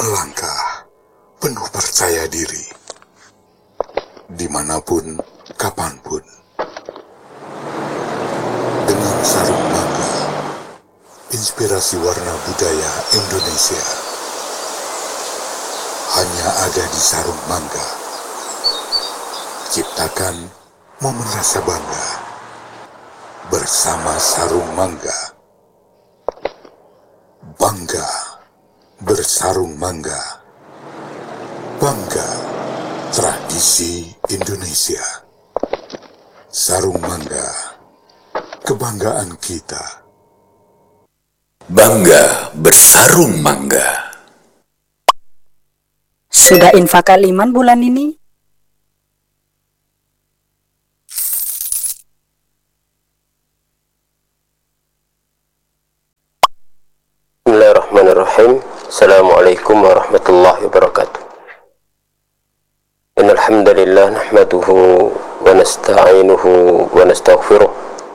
melangkah penuh percaya diri, dimanapun, kapanpun, dengan sarung mangga, inspirasi warna budaya Indonesia, hanya ada di sarung mangga. Ciptakan momen rasa bangga bersama sarung mangga. Bangga bersarung mangga. Bangga tradisi Indonesia. Sarung mangga, kebanggaan kita. Bangga bersarung mangga. Sudah infak kaliman bulan ini? Bismillahirrahmanirrahim. Assalamualaikum warahmatullahi wabarakatuh. Innal hamdalillah nahmaduhu wa nasta'inuhu wa nastaghfiruh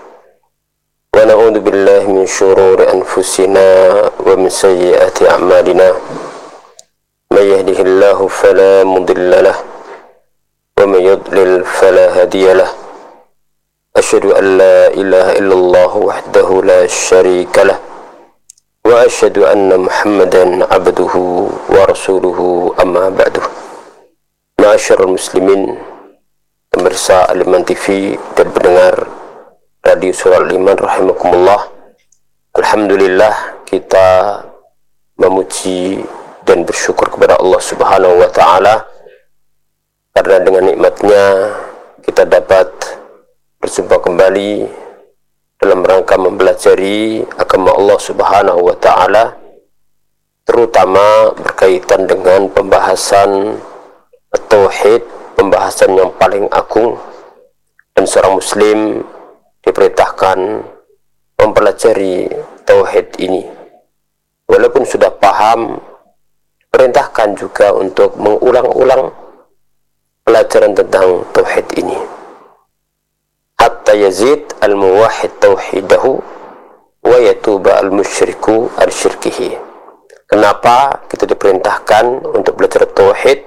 wa na'udzu billahi min shururi anfusina wa min sayyiati a'malina. May yahdihillahu fala mudilla lahu wa may yudlil fala hadiya lahu. Asyhadu an la ilaha illallah wahdahu la syarika lahu wa asyhadu anna Muhammadan abduhu wa rasuluhu amma ba'du. Ma'asyiral muslimin, pemirsa Al-Iman TV dan pendengar Radio Suara Al-Iman rahimakumullah. Alhamdulillah, kita memuji dan bersyukur kepada Allah Subhanahu wa taala karena dengan nikmatnya kita dapat berjumpa kembali dalam rangka mempelajari agama Allah Subhanahu wa taala, terutama berkaitan dengan pembahasan tauhid, pembahasan yang paling agung, dan seorang muslim diperintahkan mempelajari tauhid ini. Walaupun sudah paham, perintahkan juga untuk mengulang-ulang pelajaran tentang tauhid ini. Hatta yazid al-muwahhid tauhidahu wa yatuba al-musyriku al-syirkihi. Kenapa kita diperintahkan untuk belajar tauhid?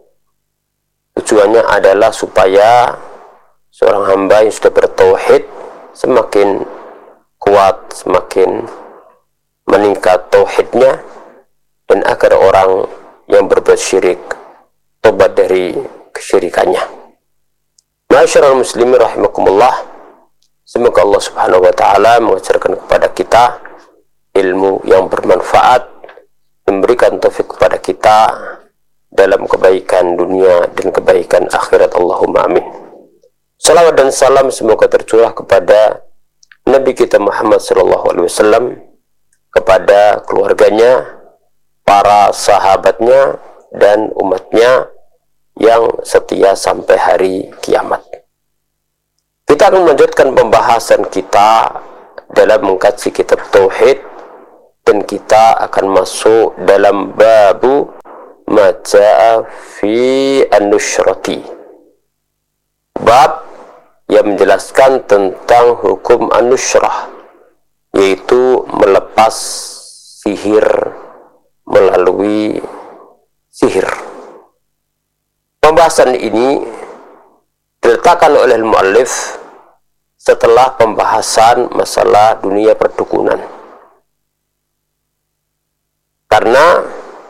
Tujuannya adalah supaya seorang hamba yang sudah bertauhid semakin kuat, semakin meningkat tauhidnya, dan agar orang yang berbuat syirik tobat dari kesyirikannya. Ma'asyiral muslimin rahimakumullah, semoga Allah Subhanahu wa taala mengajarkan kepada kita ilmu yang bermanfaat, memberikan taufik kepada kita dalam kebaikan dunia dan kebaikan akhirat. Allahumma amin. Salawat dan salam semoga tercurah kepada Nabi kita Muhammad sallallahu alaihi wasallam, kepada keluarganya, para sahabatnya, dan umatnya yang setia sampai hari kiamat. Kita akan melanjutkan pembahasan kita dalam mengkaji kitab tauhid, dan kita akan masuk dalam babu maja'a fi an-nusyrati, bab yang menjelaskan tentang hukum an-nusyrah, yaitu melepas sihir melalui sihir. Pembahasan ini diletakkan oleh muallif setelah pembahasan masalah dunia perdukunan, karena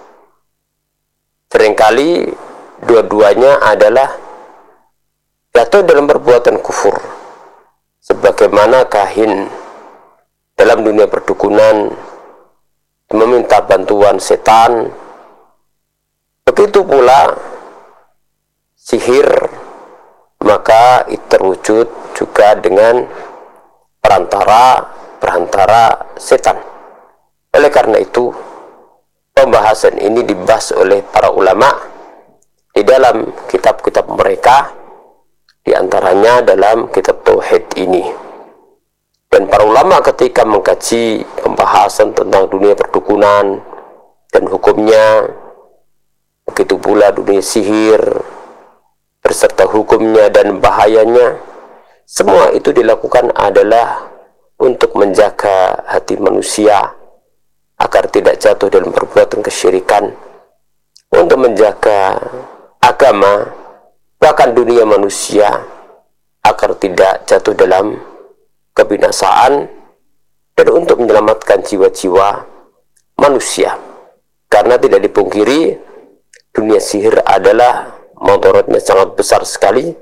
seringkali dua-duanya adalah jatuh dalam perbuatan kufur, sebagaimana kahin dalam dunia perdukunan meminta bantuan setan, begitu pula sihir, maka itu terwujud juga dengan perantara setan. Oleh karena itu, pembahasan ini dibahas oleh para ulama di dalam kitab-kitab mereka, di antaranya dalam kitab tauhid ini. Dan para ulama ketika mengkaji pembahasan tentang dunia perdukunan dan hukumnya, begitu pula dunia sihir beserta hukumnya dan bahayanya, semua itu dilakukan adalah untuk menjaga hati manusia agar tidak jatuh dalam perbuatan kesyirikan untuk menjaga agama, bahkan dunia manusia, agar tidak jatuh dalam kebinasaan, dan untuk menyelamatkan jiwa-jiwa manusia. Karena tidak dipungkiri, dunia sihir adalah mudaratnya sangat besar sekali.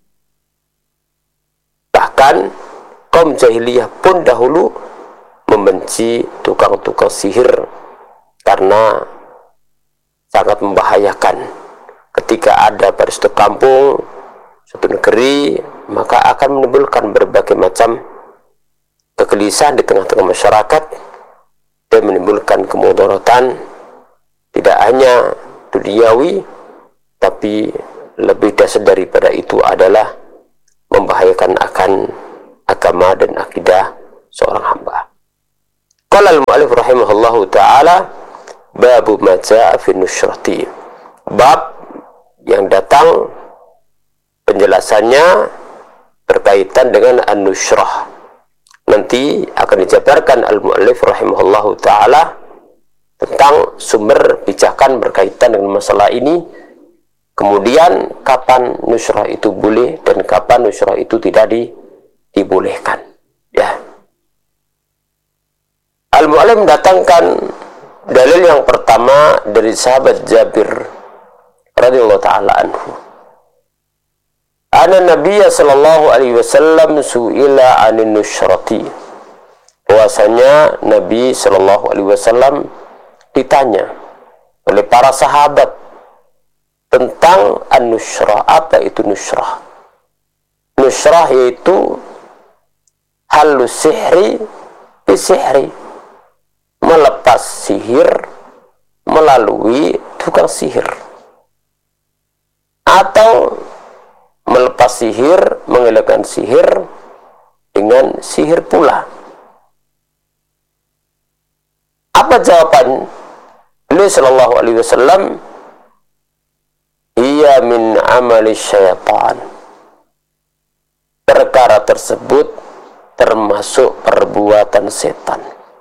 Bahkan kaum jahiliyah pun dahulu membenci tukang-tukang sihir karena sangat membahayakan. Ketika ada pada suatu kampung, suatu negeri, maka akan menimbulkan berbagai macam kegelisahan di tengah-tengah masyarakat dan menimbulkan kemudaratan tidak hanya duniawi, tapi lebih dasar daripada itu adalah membahayakan akan agama dan akidah seorang hamba. Qala al-mu'allif rahimahullahu ta'ala, babu ma jaa fi nusyrati. Bab yang datang penjelasannya berkaitan dengan an-nusyrah. Nanti akan dijabarkan al-mu'allif rahimahullahu ta'ala tentang sumber pijakan berkaitan dengan masalah ini. Kemudian kapan nusyrah itu boleh dan kapan nusyrah itu tidak dibolehkan. Ya. Al-mu'allif mendatangkan dalil yang pertama dari sahabat Jabir radhiyallahu taala anhu. Anna Nabiyya sallallahu alaihi wasallam su'ila 'anin nusyrati. Bahwasanya Nabi sallallahu alaihi wasallam ditanya oleh para sahabat tentang an-nusyrah. Apa itu nusyrah? Nusyrah yaitu halus sihri bisihri, melepas sihir melalui tukang sihir, atau melepas sihir, menghilangkan sihir dengan sihir pula. Apa jawaban Nabi sallallahu alaihi wasallam? Ia min amali syaitan. Perkara tersebut termasuk perbuatan setan.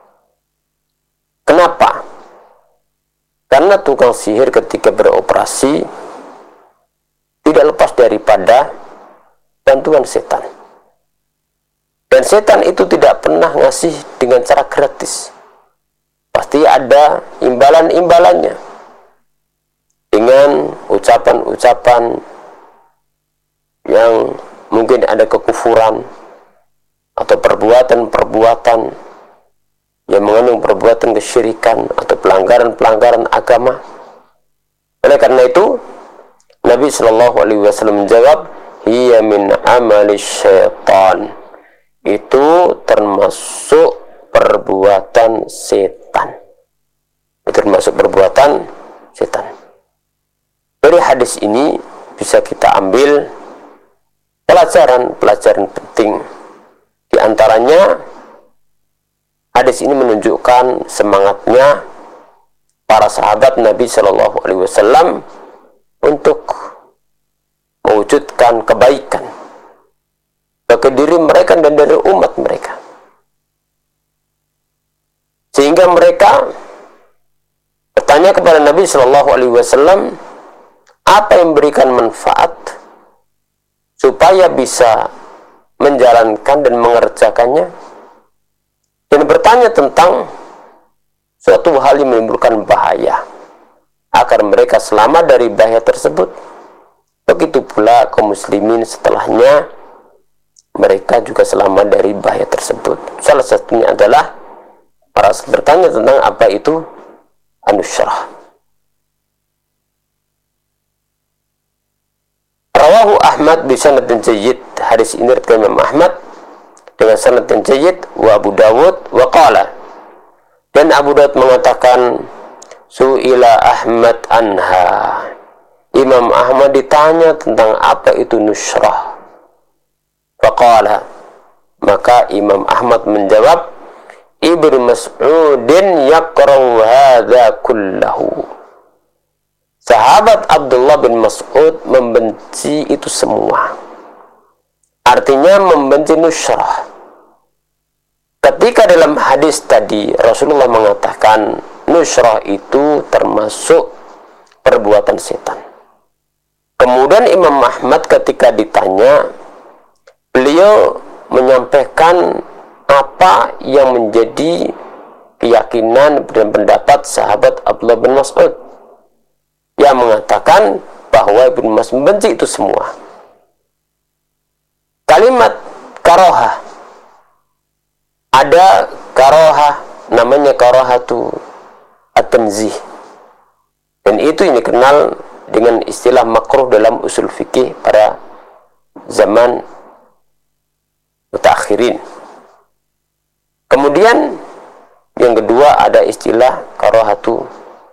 Kenapa? Karena tukang sihir ketika beroperasi tidak lepas daripada bantuan setan. Dan setan itu tidak pernah ngasih dengan cara gratis. Pasti ada imbalan-imbalannya. Dengan ucapan-ucapan yang mungkin ada kekufuran atau perbuatan-perbuatan yang mengandung perbuatan kesyirikan atau pelanggaran-pelanggaran agama. Oleh karena itu, Nabi sallallahu alaihi wasallam menjawab, "Hiya min amali syaitan." Itu termasuk perbuatan setan. Itu termasuk perbuatan setan. Dari hadis ini bisa kita ambil pelajaran penting. Di antaranya, hadis ini menunjukkan semangatnya para sahabat Nabi Shallallahu Alaihi Wasallam untuk mewujudkan kebaikan bagi diri mereka dan dari umat mereka, sehingga mereka bertanya kepada Nabi Shallallahu Alaihi Wasallam apa yang memberikan manfaat supaya bisa menjalankan dan mengerjakannya, dan bertanya tentang suatu hal yang menimbulkan bahaya agar mereka selamat dari bahaya tersebut. Begitu pula kaum muslimin setelahnya, mereka juga selamat dari bahaya tersebut. Salah satunya adalah para bertanya tentang apa itu an-nusyrah. Rawahu Ahmad bi sanadin jayyid. Hadis ini riwayat Imam Ahmad dengan sanad yang jayyid, wa Abu Dawud wa qala. Dan Abu Dawud mengatakan su'ila Ahmad anha. Imam Ahmad ditanya tentang apa itu nusyrah. Faqala, maka Imam Ahmad menjawab, Ibnu Mas'udin yaqra'u hadza kullahu. Sahabat Abdullah bin Mas'ud membenci itu semua. Artinya membenci nusyrah. Ketika dalam hadis tadi Rasulullah mengatakan nusyrah itu termasuk perbuatan setan. Kemudian Imam Ahmad ketika ditanya, beliau menyampaikan apa yang menjadi keyakinan dan pendapat sahabat Abdullah bin Mas'ud yang mengatakan bahwa Ibnu Mas'ud membenci itu semua. Kalimat karohah, ada karohah namanya karahatu at-tanzih, dan itu yang dikenal dengan istilah makruh dalam usul fikih pada zaman mutakhirin. Kemudian yang kedua ada istilah karahatu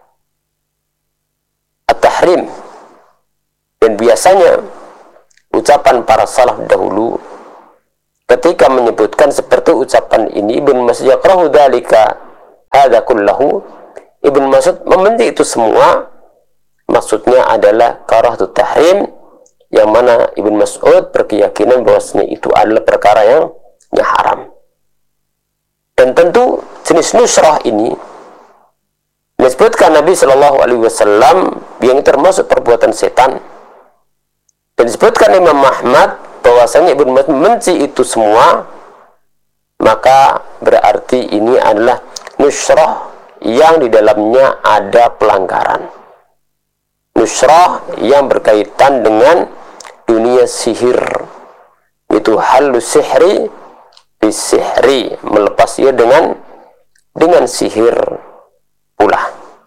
at-tahrim, dan biasanya ucapan para salaf dahulu ketika menyebutkan seperti ucapan ini, Ibnu Mas'ud yakrahu dzalika hadza kullahu, Ibnu Mas'ud membenci itu semua, maksudnya adalah karahatu tahrim, yang mana Ibnu Mas'ud berkeyakinan bahwasanya itu adalah perkara yang haram. Dan tentu jenis nusrah ini disebutkan Nabi Shallallahu Alaihi Wasallam yang termasuk perbuatan setan, dan disebutkan Imam Ahmad bahwasanya Ibnu Mas'ud membenci itu semua, maka berarti ini adalah nusrah yang di dalamnya ada pelanggaran, nusrah yang berkaitan dengan dunia sihir, itu halus sihri bisihri, melepas ia dengan sihir pula.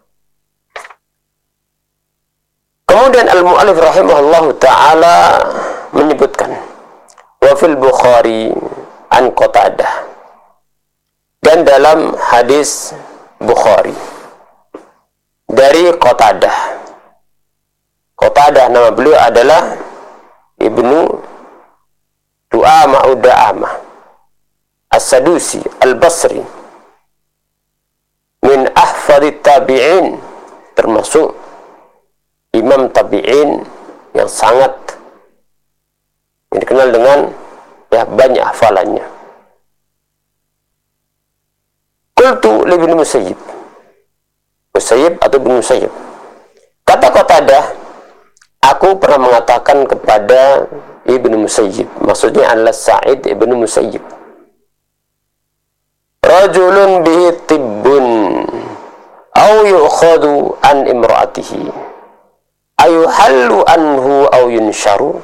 Kemudian al-mu'allif rahimahullahu ta'ala menyebutkan wa fil Bukhari an Qatadah, dan dalam hadis Bukhari dari Qatadah nama beliau adalah Ibnu Du'amah Uda'amah As-Sadusi Al-Basri, min ahfadit tabi'in, termasuk imam tabi'in yang sangat yang dikenal dengan banyak hafalannya. Qultu li Ibnu Musayyib atau Ibnu Musayyib, kata Qatadah, aku pernah mengatakan kepada Ibnu Musayyib, maksudnya adalah Sa'id Ibnu Musayyib, rajulun bihi tibbun au yu'khadu an imra'atihi ayuhallu anhu au yunsharu.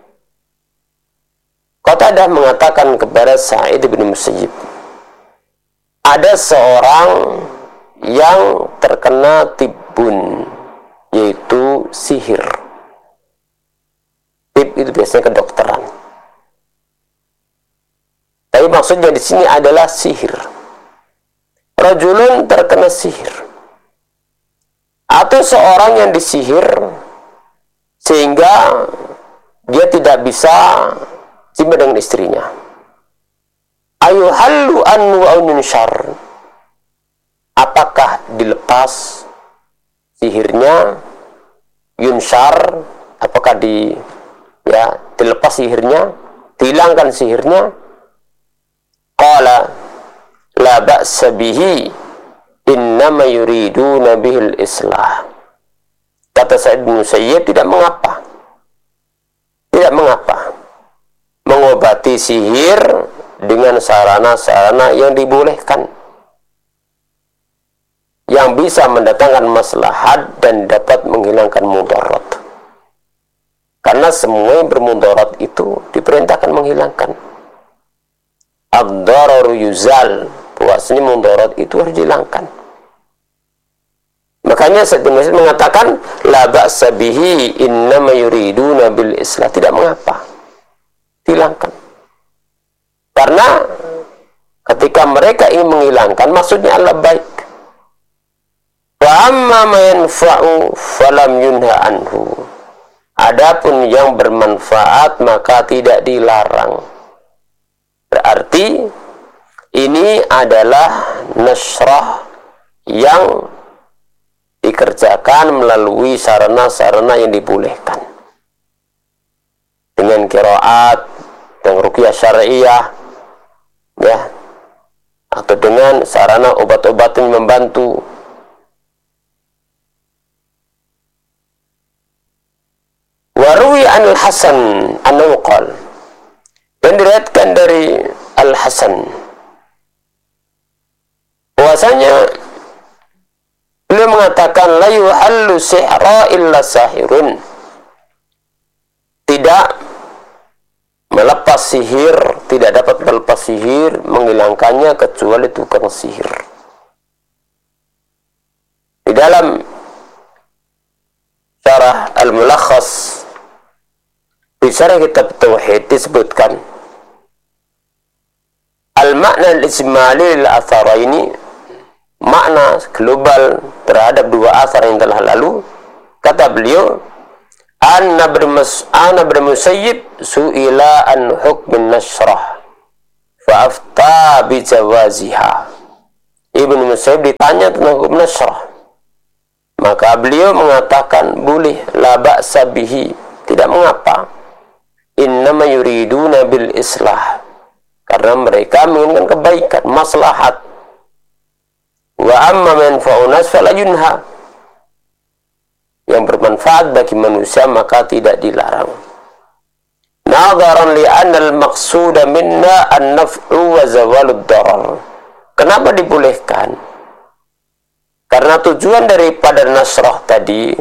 Qatadah mengatakan kepada Sa'id bin Musayyib, ada seorang yang terkena tibbun, yaitu sihir. Tib itu biasanya kedokteran, tapi maksudnya di sini adalah sihir. Rajulun terkena sihir, atau seorang yang disihir sehingga dia tidak bisa jima dengan istrinya. Ayuhallu anhu au yunshar, apakah dilepas sihirnya, yunshar, apakah dilepas sihirnya, dihilangkan sihirnya? Qala la ba'sa bihi innama yuriduna bihil islah. Kata Sa'id bin Musayyib, tidak mengapa mengobati sihir dengan sarana-sarana yang dibolehkan, yang bisa mendatangkan maslahat dan dapat menghilangkan mudarat. Karena semua yang bermudarat itu diperintahkan menghilangkan. Ad-dararu yuzal, bahwasanya mudarat itu harus dihilangkan. Makanya Sa'id bin Musayyib mengatakan la ba'sa bihi innama yuriduna bil islah, tidak mengapa hilangkan. Karena ketika mereka ingin menghilangkan, maksudnya adalah baik. Wa amma ma yanfa'u falam yunha anhu, adapun yang bermanfaat maka tidak dilarang. Berarti ini adalah nasrah yang dikerjakan melalui sarana-sarana yang dibolehkan, dengan qiraat, dengan ruqyah syariah, atau dengan sarana obat-obatan yang membantu. An Hasan annahu qala, dan diriwayatkan dari Al Hasan bahwasanya beliau mengatakan la yuhallu sihra illa sahirun, tidak melepas sihir, tidak dapat melepas sihir, menghilangkannya kecuali tukang sihir. Di dalam syarah Al-Mulakhas di syarah kitab Tauhid disebutkan al-makna al-ijmali lil-atharaini, makna global terhadap dua asar yang telah lalu. Kata beliau, Ana bermusayyib su'ila an hukmin nasrah fa'afta bijawaziha. Ibnu Musayyib ditanya tentang hukum nasrah, maka beliau mengatakan boleh, la ba'sa bihi, tidak mengapa. Innama yuriduna bil islah, karena mereka menginginkan kebaikan, maslahat. Wa amma manfa'unas fala yunha, yang bermanfaat bagi manusia maka tidak dilarang. Nadharan li anna al-maqsuda minna an-naf'u wa zawalud darar. Kenapa dibolehkan? Karena tujuan daripada nasrah tadi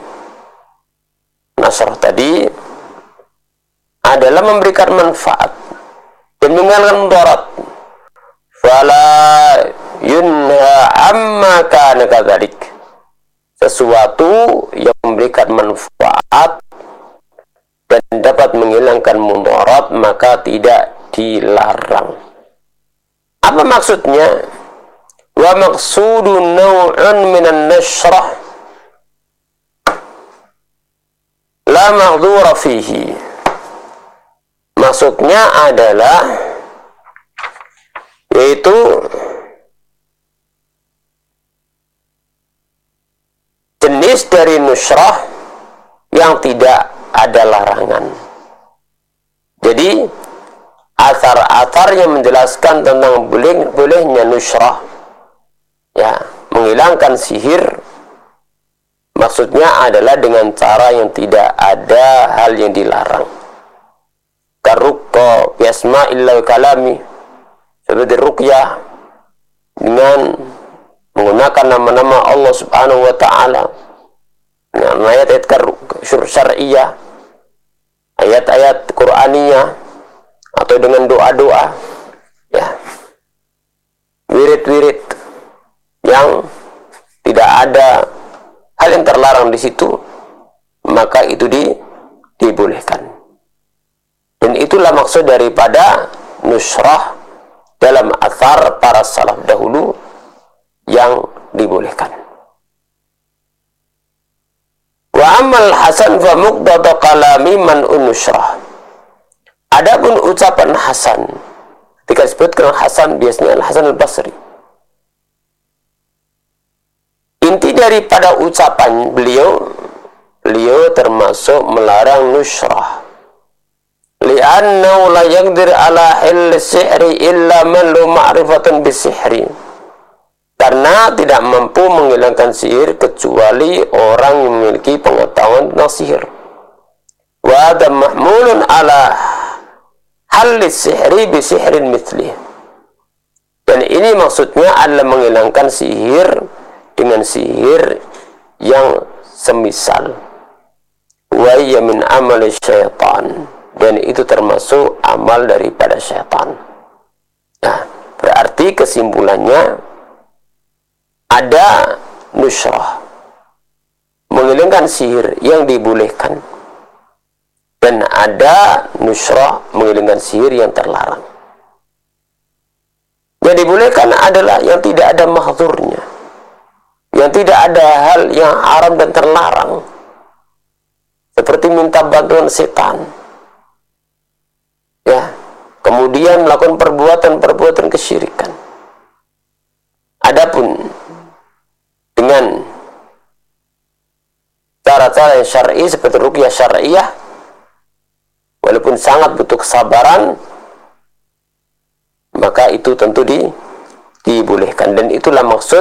adalah memberikan manfaat dan menghilangkan mudarat. Fala yunha amma kana kadzalik, sesuatu yang memberikan manfaat dan dapat menghilangkan mudarat maka tidak dilarang. Apa maksudnya? Wa maqsudu naw'un minan nashrah la maghdura fihi. Maksudnya adalah yaitu jenis dari nusrah yang tidak ada larangan. Jadi athar-athar yang menjelaskan tentang bolehnya nusrah, ya, menghilangkan sihir, maksudnya adalah dengan cara yang tidak ada hal yang dilarang. Karukko biasma illa kalami, seperti ruqyah dengan menggunakan nama-nama Allah Subhanahu wa taala, dengan ayat-ayat syar'iyah, ayat-ayat Qur'aniyah, atau dengan doa-doa, ya, wirid-wirid yang tidak ada hal yang terlarang di situ, maka itu dibolehkan. Dan itulah maksud daripada nusrah dalam athar para salaf dahulu yang dibolehkan. Wa amal Hasan fa muqtada kalami man nusrah. Adapun ucapan Hasan, ketika disebutkan Hasan biasanya Al-Hasan Al-Basri, inti daripada ucapan beliau termasuk melarang nusrah. Li'annahu la yaqdir ala hil sihri illa man lu ma'rifatun bisihri. Karena tidak mampu menghilangkan sihir kecuali orang yang memiliki pengetahuan tentang sihir. Wa hadha mahmulun ala hal sihri bisihrin mithlih. Dan ini maksudnya adalah menghilangkan sihir dengan sihir yang semisal. Wa hiya min amali syaitan, dan itu termasuk amal daripada syaitan. Nah, berarti kesimpulannya ada nusrah, menghilangkan sihir yang dibolehkan, dan ada nusrah menghilangkan sihir yang terlarang. Yang dibolehkan adalah yang tidak ada mahdzurnya, yang tidak ada hal yang haram dan terlarang, seperti minta bantuan setan, ya, kemudian melakukan perbuatan-perbuatan kesyirikan. Adapun dengan cara-cara yang syar'i seperti ruqyah syar'iyah, walaupun sangat butuh kesabaran, maka itu tentu dibolehkan. Dan itulah maksud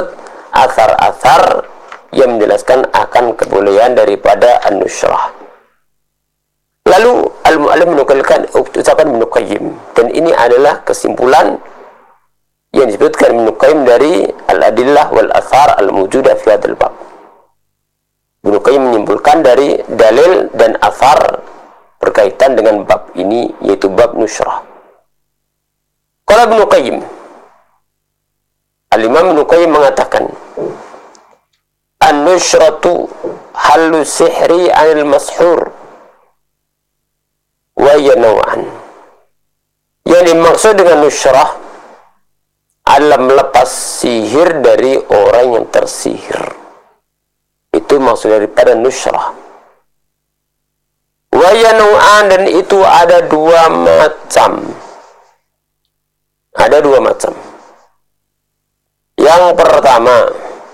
athar-athar yang menjelaskan akan kebolehan daripada an-nusrah. Lalu al-mu'allif menukilkan ucapan Ibnu Qayyim, dan ini adalah kesimpulan yang disebutkan Ibnu Qayyim dari al-adillah wal athar al-mawjudah fi hadzal bab. Ibnu Qayyim menyimpulkan dari dalil dan athar berkaitan dengan bab ini, yaitu bab nusyrah. Qala Ibnu Qayyim, Al-Imam Ibnu Qayyim mengatakan, an-nusyratu halu sihri anil mashur wa yanaw'an. Yang dimaksud dengan nusyrah adalah melepas sihir dari orang yang tersihir. Itu maksud daripada nusyrah. Wa yanaw'an, dan itu ada dua macam. Ada dua macam. Yang pertama,